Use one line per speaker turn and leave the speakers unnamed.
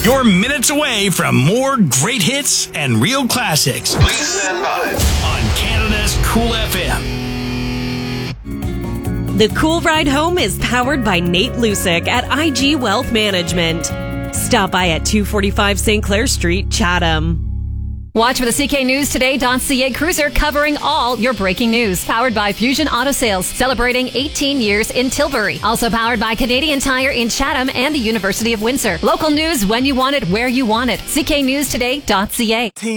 You're minutes away from more great hits and real classics.
Please stand by.
On Canada's Cool FM.
The Cool Ride Home is powered by Nate Lusick at IG Wealth Management. Stop by at 245 St. Clair Street, Chatham.
Watch for the CKNewsToday.ca cruiser covering all your breaking news. Powered by Fusion Auto Sales, celebrating 18 years in Tilbury. Also powered by Canadian Tire in Chatham and the University of Windsor. Local news when you want it, where you want it. CKNewsToday.ca.